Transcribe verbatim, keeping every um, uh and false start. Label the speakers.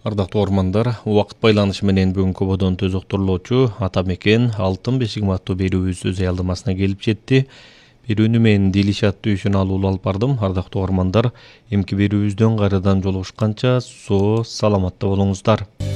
Speaker 1: Ардактуу угармандар, убакыт байланышы менен бүгүнкү бодон төзөктүрүлүүчү Ата мекен алтын бешигим аттуу берүүбүз өз аялдамасына келип жетти. Берүүнү мен Дилиш аттуу ишин алуулу алып бардым. Ардактуу угармандар, эмки берүүбүздөн кайрадан жолугушканча соо саламатта болуңуздар.